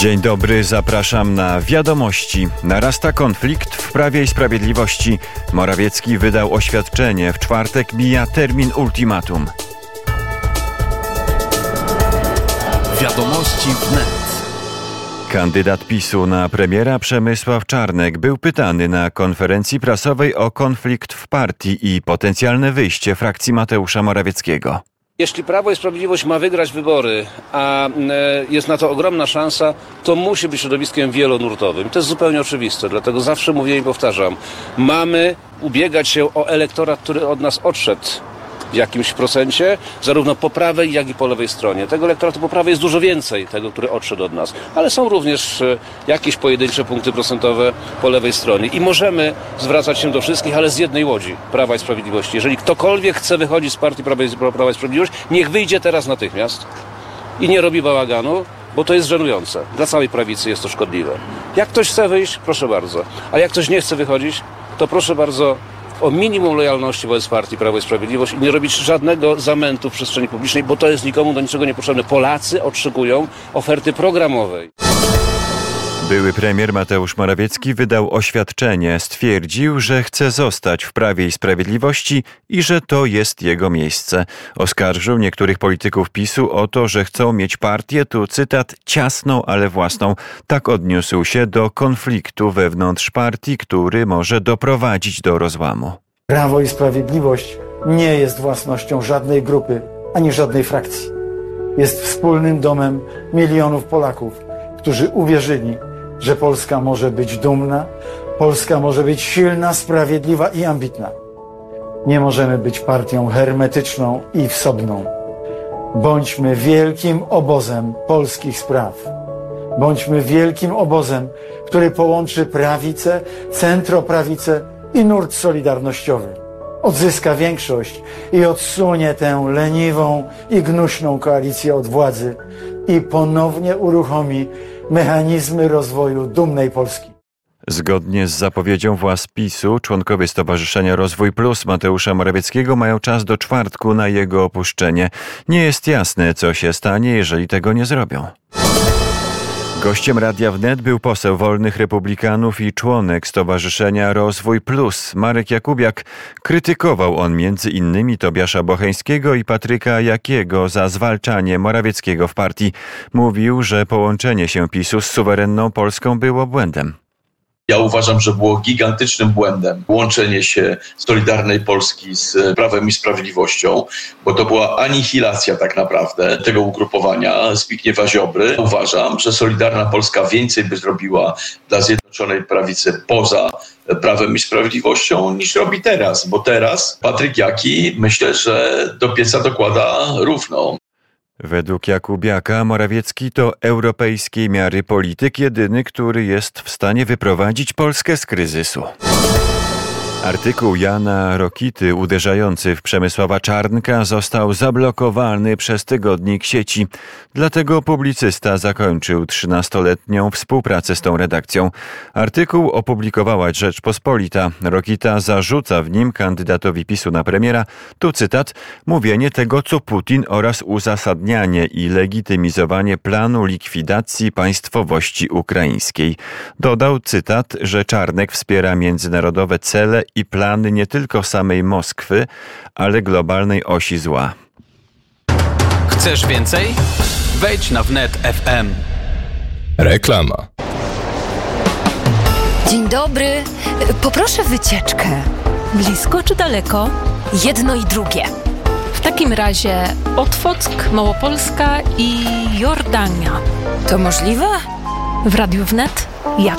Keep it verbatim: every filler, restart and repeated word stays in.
Dzień dobry, zapraszam na Wiadomości. Narasta konflikt w Prawie i Sprawiedliwości. Morawiecki wydał oświadczenie. W czwartek mija termin ultimatum. Wiadomości wnet. Kandydat PiSu na premiera Przemysław Czarnek był pytany na konferencji prasowej o konflikt w partii i potencjalne wyjście frakcji Mateusza Morawieckiego. Jeśli Prawo i Sprawiedliwość ma wygrać wybory, a jest na to ogromna szansa, to musi być środowiskiem wielonurtowym. To jest zupełnie oczywiste, dlatego zawsze mówię i powtarzam. Mamy ubiegać się o elektorat, który od nas odszedł w jakimś procencie, zarówno po prawej, jak i po lewej stronie. Tego elektoratu po prawej jest dużo więcej, tego, który odszedł od nas. Ale są również jakieś pojedyncze punkty procentowe po lewej stronie. I możemy zwracać się do wszystkich, ale z jednej łodzi, Prawa i Sprawiedliwości. Jeżeli ktokolwiek chce wychodzić z partii Prawa i Sprawiedliwość, niech wyjdzie teraz natychmiast i nie robi bałaganu, bo to jest żenujące. Dla całej prawicy jest to szkodliwe. Jak ktoś chce wyjść, proszę bardzo. A jak ktoś nie chce wychodzić, to proszę bardzo o minimum lojalności wobec partii Prawo i Sprawiedliwość i nie robić żadnego zamętu w przestrzeni publicznej, bo to jest nikomu do niczego niepotrzebne. Polacy oczekują oferty programowej. Były premier Mateusz Morawiecki wydał oświadczenie. Stwierdził, że chce zostać w Prawie i Sprawiedliwości i że to jest jego miejsce. Oskarżył niektórych polityków PiSu o to, że chcą mieć partię, tu cytat, ciasną, ale własną. Tak odniósł się do konfliktu wewnątrz partii, który może doprowadzić do rozłamu. Prawo i Sprawiedliwość nie jest własnością żadnej grupy, ani żadnej frakcji. Jest wspólnym domem milionów Polaków, którzy uwierzyli, że Polska może być dumna, Polska może być silna, sprawiedliwa i ambitna. Nie możemy być partią hermetyczną i wsobną. Bądźmy wielkim obozem polskich spraw. Bądźmy wielkim obozem, który połączy prawicę, centroprawicę i nurt solidarnościowy. Odzyska większość i odsunie tę leniwą i gnuśną koalicję od władzy i ponownie uruchomi mechanizmy rozwoju dumnej Polski. Zgodnie z zapowiedzią władz PiSu, członkowie Stowarzyszenia Rozwój Plus Mateusza Morawieckiego mają czas do czwartku na jego opuszczenie. Nie jest jasne, co się stanie, jeżeli tego nie zrobią. Gościem Radia Wnet był poseł Wolnych Republikanów i członek Stowarzyszenia Rozwój Plus Marek Jakubiak. Krytykował on między innymi Tobiasza Bocheńskiego i Patryka Jakiego za zwalczanie Morawieckiego w partii. Mówił, że połączenie się PiSu z suwerenną Polską było błędem. Ja uważam, że było gigantycznym błędem łączenie się Solidarnej Polski z Prawem i Sprawiedliwością, bo to była anihilacja tak naprawdę tego ugrupowania Zbigniewa Ziobry. Uważam, że Solidarna Polska więcej by zrobiła dla Zjednoczonej Prawicy poza Prawem i Sprawiedliwością niż robi teraz, bo teraz Patryk Jaki myślę, że do pieca dokłada równo. Według Jakubiaka Morawiecki to europejskiej miary polityk, jedyny, który jest w stanie wyprowadzić Polskę z kryzysu. Artykuł Jana Rokity uderzający w Przemysława Czarnka został zablokowany przez tygodnik Sieci. Dlatego publicysta zakończył trzynastoletnią współpracę z tą redakcją. Artykuł opublikowała Rzeczpospolita. Rokita zarzuca w nim kandydatowi PiSu na premiera, tu cytat, mówienie tego, co Putin oraz uzasadnianie i legitymizowanie planu likwidacji państwowości ukraińskiej. Dodał cytat, że Czarnek wspiera międzynarodowe cele i plany nie tylko samej Moskwy, ale globalnej osi zła. Chcesz więcej? Wejdź na wnet kropka ef em. Reklama. Dzień dobry. Poproszę wycieczkę. Blisko czy daleko? Jedno i drugie. W takim razie Otwock, Małopolska i Jordania. To możliwe? W Radiu Wnet jak